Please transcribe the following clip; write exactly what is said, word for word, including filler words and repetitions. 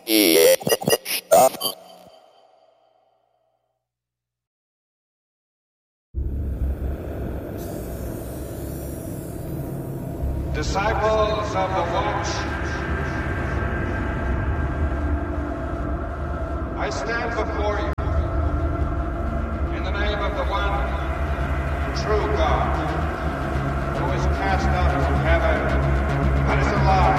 Disciples of the Watch, I stand before you